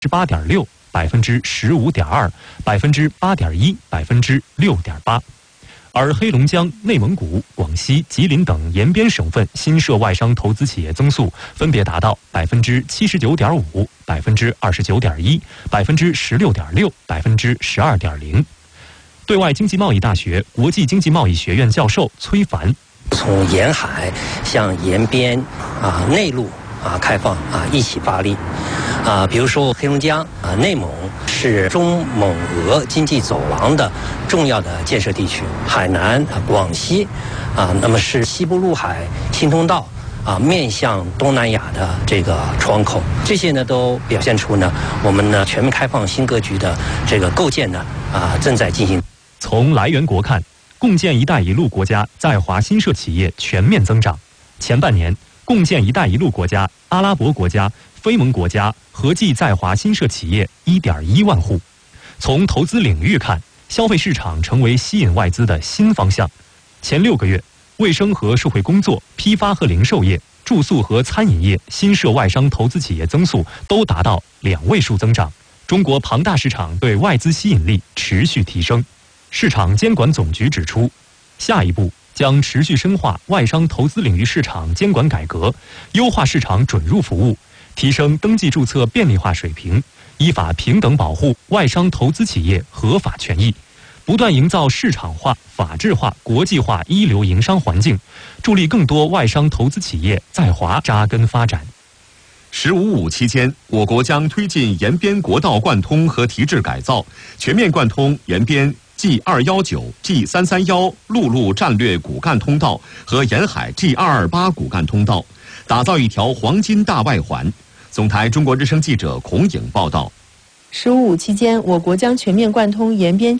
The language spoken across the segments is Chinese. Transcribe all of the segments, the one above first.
8.6%、15.2%、8.1%、6.8%。而黑龙江、内蒙古、广西、吉林等沿边省份新设外商投资企业增速分别达到79.5%、29.1%、16.6%、12.0%。对外经济贸易大学国际经济贸易学院教授崔凡， 从沿海向沿边内陆开放一起发力比如说黑龙江内蒙是中蒙俄经济走廊的重要的建设地区，海南广西那么是西部陆海新通道面向东南亚的这个窗口，这些呢都表现出呢我们呢全面开放新格局的这个构建呢正在进行。 从来源国看，共建“一带一路”国家在华新设企业全面增长。前半年，共建“一带一路”国家、阿拉伯国家、非盟国家合计在华新设企业1.1万户。从投资领域看，消费市场成为吸引外资的新方向。前6个月，卫生和社会工作、批发和零售业、住宿和餐饮业新设外商投资企业增速都达到2位数增长。中国庞大市场对外资吸引力持续提升。市场监管总局指出，下一步将持续深化外商投资领域市场监管改革，优化市场准入服务，提升登记注册便利化水平，依法平等保护外商投资企业合法权益，不断营造市场化、法治化、国际化一流营商环境，助力更多外商投资企业在华扎根发展。 “15+5”期间，我国将推进沿边国道贯通和提质改造，全面贯通沿边G219、G331陆路战略骨干通道和沿海G228骨干通道，打造一条黄金大外环。总台中国之声记者孔颖报道。 “15+5”期间，我国将全面贯通沿边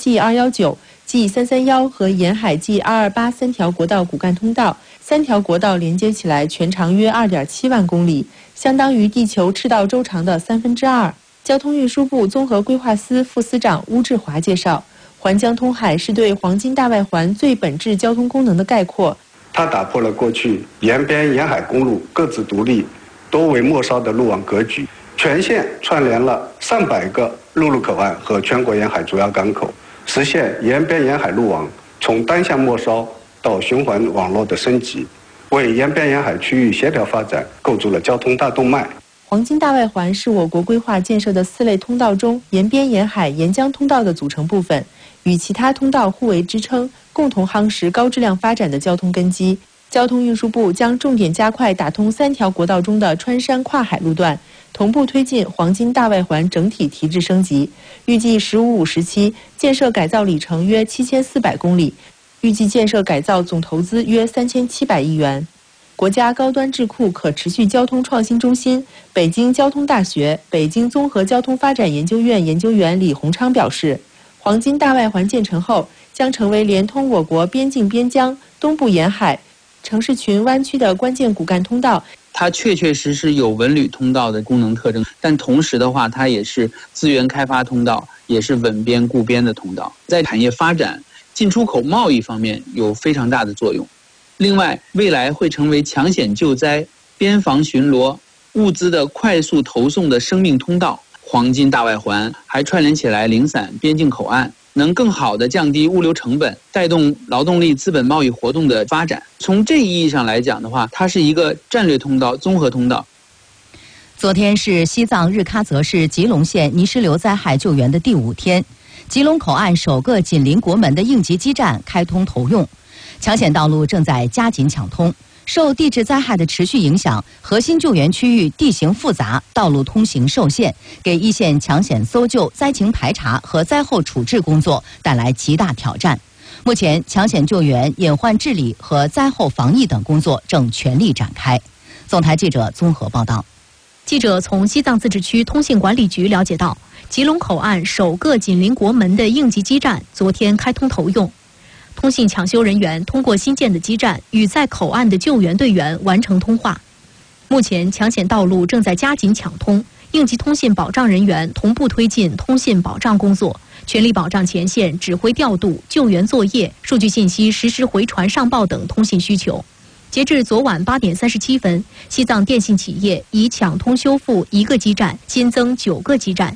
G219、G331和沿海G228三条国道骨干通道，3条国道连接起来，全长约2.7万公里，相当于地球赤道周长的2/3。交通运输部综合规划司副司长邬志华介绍，环江通海是对黄金大外环最本质交通功能的概括。 它打破了过去沿边沿海公路各自独立、多为末梢的路网格局，全线串联了上百个陆路口岸和全国沿海主要港口，实现沿边沿海路网从单向末梢到循环网络的升级，为沿边沿海区域协调发展构筑了交通大动脉。 黄金大外环是我国规划建设的4类通道中沿边沿海沿江通道的组成部分，与其他通道互为支撑，共同夯实高质量发展的交通根基。交通运输部将重点加快打通3条国道中的穿山跨海路段，同步推进黄金大外环整体提质升级。预计“15+5”时期建设改造里程约7400公里，预计建设改造总投资约3700亿元。国家高端智库可持续交通创新中心、北京交通大学、北京综合交通发展研究院研究员李洪昌表示，黄金大外环建成后，将成为连通我国边境边疆、东部沿海、城市群湾区的关键骨干通道。 它确确实实有文旅通道的功能特征，但同时的话，它也是资源开发通道，也是稳边固边的通道，在产业发展、进出口贸易方面有非常大的作用。另外，未来会成为抢险救灾、边防巡逻、物资的快速投送的生命通道。黄金大外环还串联起来零散边境口岸，能更好地降低物流成本，带动劳动力资本贸易活动的发展。从这一意义上来讲的话，它是一个战略通道、综合通道。 昨天是西藏日喀则市吉隆县泥石流灾害救援的第5天，吉隆口岸首个紧邻国门的应急基站开通投用，抢险道路正在加紧抢通。受地质灾害的持续影响，核心救援区域地形复杂，道路通行受限，给一线抢险搜救、灾情排查和灾后处置工作带来极大挑战。目前，抢险救援、隐患治理和灾后防疫等工作正全力展开。总台记者综合报道。 记者从西藏自治区通信管理局了解到，吉隆口岸首个紧邻国门的应急基站昨天开通投用。通信抢修人员通过新建的基站与在口岸的救援队员完成通话。目前抢险道路正在加紧抢通，应急通信保障人员同步推进通信保障工作，全力保障前线指挥调度、救援作业、数据信息实时回传上报等通信需求。截至昨晚8点37分，西藏电信企业已抢通修复1个基站，新增9个基站，